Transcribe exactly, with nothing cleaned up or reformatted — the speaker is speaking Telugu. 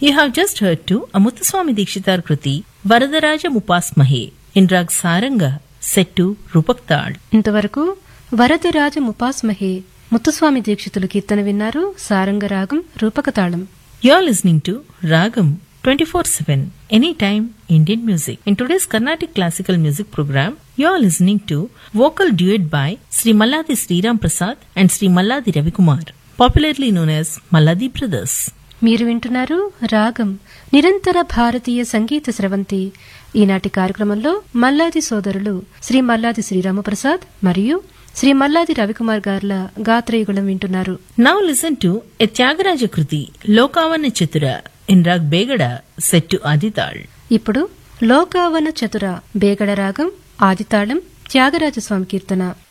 You have just heard to a Muthuswami Dikshitar Kruti Varadaraja Mupasmahe in Rag Saranga set to Rupak Tal. ఇంతవరకు వరదరాజ ముపాస్మహే ముత్తుస్వామి దీక్షితులు కీర్తన విన్నారు. సారంగ రాగం రూపక తాళం. You are listening to Ragam twenty-four seven Anytime Indian Music. In today's Carnatic Classical Music program, you are listening to vocal duet by Sri Malladi Sriram Prasad and Sri Malladi Ravikumar, popularly known as Malladi Brothers. మీరు వింటున్నారు రాగం నిరంతర భారతీయ సంగీత స్రవంతి. ఈనాటి కార్యక్రమంలో మల్లాది సోదరులు శ్రీ మల్లాది శ్రీరామప్రసాద్ మరియు శ్రీ మల్లాది రవికుమార్ గార్ల గాత్రయుగళం వింటున్నారు. Now listen to a Tyagaraja Kruti Lokavana Chatura in Rag Begada set to Adital. ఇప్పుడు లోకావన చతుర బేగడ రాగం ఆదితాళం త్యాగరాజస్వామి కీర్తన.